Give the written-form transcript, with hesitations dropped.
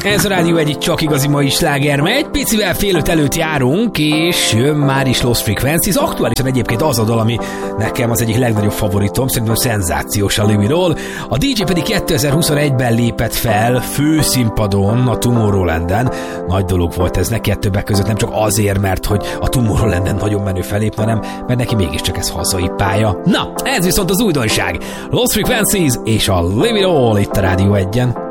Ez a Rádió egyik csak igazi mai sláger, mert egy picivel fél öt előtt járunk, és jön már is Lost Frequencies. Aktuálisan egyébként az a dal, ami nekem az egyik legnagyobb favoritom, szerintem szenzációs a Live-ról. A DJ pedig 2021-ben lépett fel főszínpadon a Tomorrowlanden. Nagy dolog volt ez neki többek között, nem csak azért, mert hogy a Tomorrowlanden nagyon menő felépne, hanem mert neki mégiscsak ez hazai pálya. Na, ez viszont az újdonság. Lost Frequencies és a Live It All itt a Rádió 1-en.